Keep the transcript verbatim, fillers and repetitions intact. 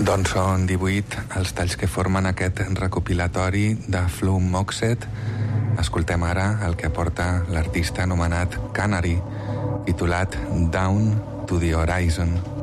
Doncs són divuit els talls que formen aquest recopilatori de Flume Moxet. Escoltem ara el que aporta l'artista anomenat Canary, titulat Down to the Horizon.